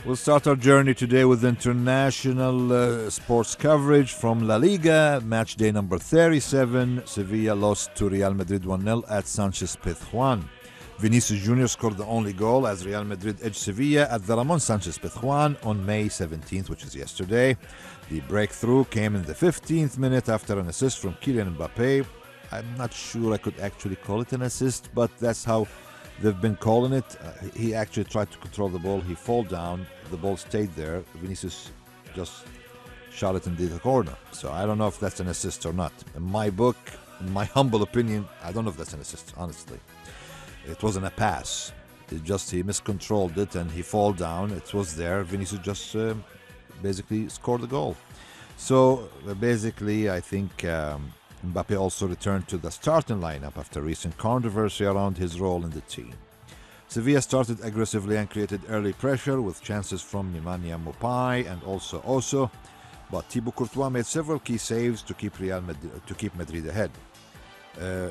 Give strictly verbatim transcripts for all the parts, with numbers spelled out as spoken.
We'll start our journey today with international uh, sports coverage from La Liga. Match day number thirty-seven. Sevilla lost to Real Madrid one nil at Sanchez Pizjuan. Vinicius Junior scored the only goal as Real Madrid edged Sevilla at the Ramon Sanchez Pizjuan on May seventeenth, which is yesterday. The breakthrough came in the fifteenth minute after an assist from Kylian Mbappe. I'm not sure I could actually call it an assist, but that's how they've been calling it. Uh, he actually tried to control the ball. He fall down. The ball stayed there. Vinicius just shot it into the corner. So I don't know if that's an assist or not. In my book, in my humble opinion, I don't know if that's an assist, honestly. It wasn't a pass. It just he miscontrolled it and he fall down. It was there. Vinicius just uh, basically scored the goal. So uh, basically, I think um, Mbappe also returned to the starting lineup after recent controversy around his role in the team. Sevilla started aggressively and created early pressure with chances from Nemanja Maupay and also Oso, but Thibaut Courtois made several key saves to keep Real Madrid, to keep Madrid ahead. Uh,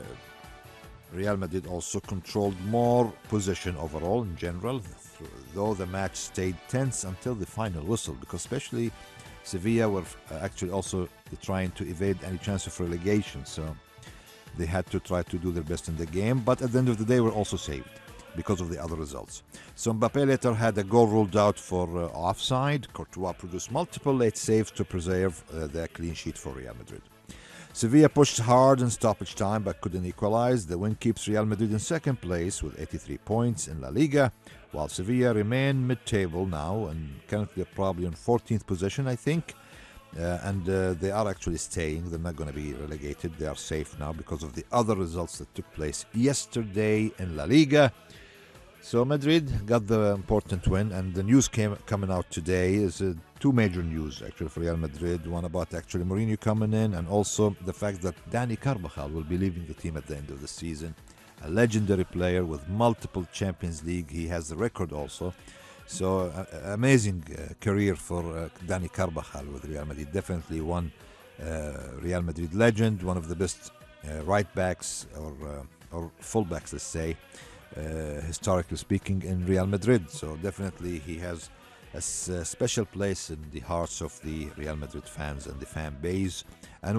Real Madrid also controlled more possession overall in general, though the match stayed tense until the final whistle, because especially Sevilla were actually also trying to evade any chance of relegation, so they had to try to do their best in the game, but at the end of the day were also saved because of the other results. So Mbappe later had a goal ruled out for uh, offside. Courtois produced multiple late saves to preserve uh, the clean sheet for Real Madrid. Sevilla pushed hard in stoppage time but couldn't equalize. The win keeps Real Madrid in second place with eighty-three points in La Liga, while Sevilla remain mid-table now and currently probably in fourteenth position, I think. Uh, and uh, they are actually staying. They're not going to be relegated. They are safe now because of the other results that took place yesterday in La Liga. So Madrid got the important win, and the news came coming out today is uh, two major news actually for Real Madrid. One about actually Mourinho coming in, and also the fact that Dani Carvajal will be leaving the team at the end of the season. A legendary player with multiple Champions League. He has the record also. So uh, amazing uh, career for uh, Dani Carvajal with Real Madrid. Definitely one uh, Real Madrid legend, one of the best uh, right backs or uh, or fullbacks, let's say, uh, historically speaking, in Real Madrid. So definitely he has a, s- a special place in the hearts of the Real Madrid fans and the fan base. And